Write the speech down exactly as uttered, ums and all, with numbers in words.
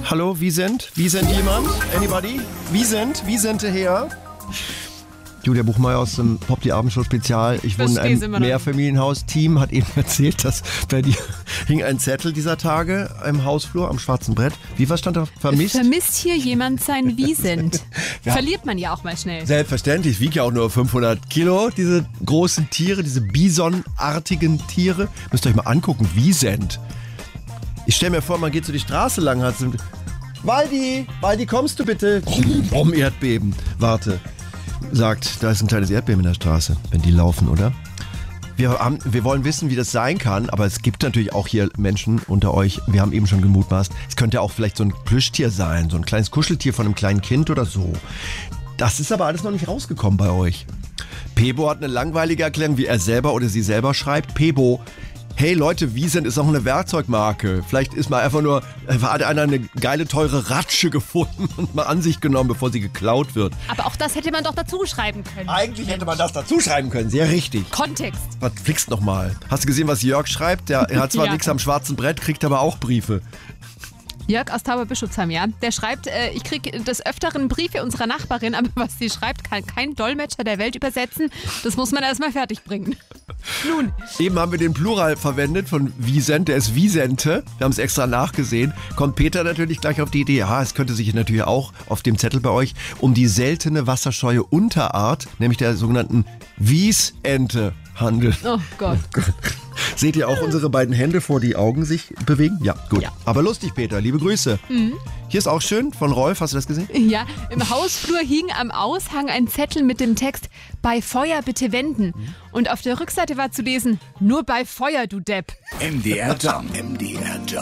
Hallo, wie sind? Wie sind jemand? Anybody? Wie sind? Wie sind her? Julia Buchmeier aus dem Pop die Abendshow Spezial. Ich wohne in einem Mehrfamilienhaus. Team hat eben erzählt, dass bei dir hing ein Zettel dieser Tage im Hausflur am schwarzen Brett. Wie, was stand da? Vermisst? Vermisst hier jemand sein Wiesent? Ja. Verliert man ja auch mal schnell. Selbstverständlich. Ich wiege ja auch nur fünfhundert Kilo. Diese großen Tiere, diese bisonartigen Tiere. Müsst ihr euch mal angucken. Wiesent. Ich stelle mir vor, man geht so die Straße lang. Hat so Waldi, Waldi, kommst du bitte? Brumm, Erdbeben. Warte. Sagt, da ist ein kleines Erdbeben in der Straße, wenn die laufen, oder? Wir, haben, wir wollen wissen, wie das sein kann, aber es gibt natürlich auch hier Menschen unter euch, wir haben eben schon gemutmaßt, es könnte auch vielleicht so ein Plüschtier sein, so ein kleines Kuscheltier von einem kleinen Kind oder so. Das ist aber alles noch nicht rausgekommen bei euch. Pebo hat eine langweilige Erklärung, wie er selber oder sie selber schreibt. Pebo, hey Leute, Wiesent ist auch eine Werkzeugmarke. Vielleicht ist mal einfach nur, hat einer eine geile, teure Ratsche gefunden und mal an sich genommen, bevor sie geklaut wird. Aber auch das hätte man doch dazu schreiben können. Eigentlich hätte man das dazu schreiben können, sehr richtig. Kontext. Was flickst nochmal? Hast du gesehen, was Jörg schreibt? Der, er hat zwar ja. nichts am schwarzen Brett, kriegt aber auch Briefe. Jörg aus Tauberbischofsheim, ja. Der schreibt, äh, ich kriege des Öfteren Briefe unserer Nachbarin, aber was sie schreibt, kann kein Dolmetscher der Welt übersetzen. Das muss man erstmal fertig bringen. Nun. Eben haben wir den Plural verwendet von Wiesent, der ist Wiesente. Wir haben es extra nachgesehen. Kommt Peter natürlich gleich auf die Idee, ja, es könnte sich natürlich auch auf dem Zettel bei euch um die seltene wasserscheue Unterart, nämlich der sogenannten Wiesente handeln. Oh Gott. Oh Gott. Seht ihr auch unsere beiden Hände vor die Augen sich bewegen? Ja, gut. Ja. Aber lustig, Peter. Liebe Grüße. Mhm. Hier ist auch schön von Rolf. Hast du das gesehen? Ja, im Hausflur hing am Aushang ein Zettel mit dem Text „Bei Feuer bitte wenden". Mhm. Und auf der Rückseite war zu lesen: "Nur bei Feuer, du Depp". M D R Jump. M D R Jump.